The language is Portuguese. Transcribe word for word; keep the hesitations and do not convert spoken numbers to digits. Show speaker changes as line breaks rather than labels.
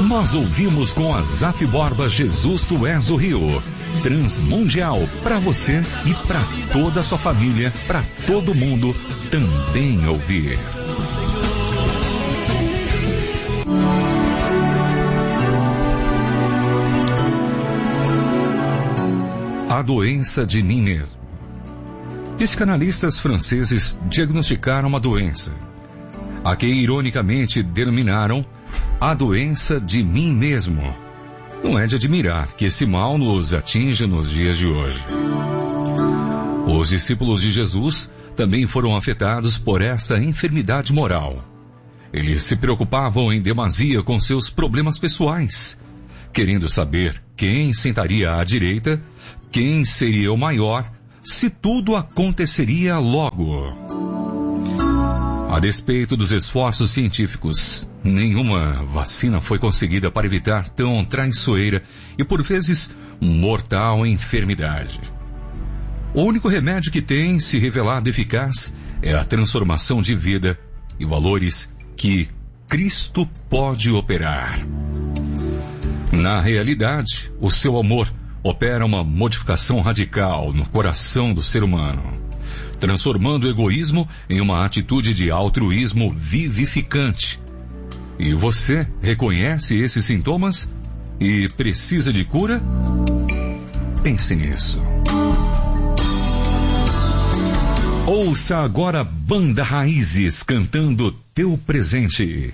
Nós ouvimos com a Zap Borba Jesus Tu És o Rio. Transmundial para você e para toda a sua família, para todo mundo também ouvir. A doença de mim mesmo. Psicanalistas franceses diagnosticaram uma doença, a que ironicamente denominaram a doença de mim mesmo. Não é de admirar que esse mal nos atinja nos dias de hoje. Os discípulos de Jesus também foram afetados por essa enfermidade moral. Eles se preocupavam em demasia com seus problemas pessoais, querendo saber quem sentaria à direita, quem seria o maior, se tudo aconteceria logo. A despeito dos esforços científicos, nenhuma vacina foi conseguida para evitar tão traiçoeira e, por vezes, mortal enfermidade. O único remédio que tem se revelado eficaz é a transformação de vida e valores que Cristo pode operar. Na realidade, o seu amor opera uma modificação radical no coração do ser humano, transformando o egoísmo em uma atitude de altruísmo vivificante. E você reconhece esses sintomas e precisa de cura? Pense nisso. Ouça agora Banda Raízes cantando Teu Presente.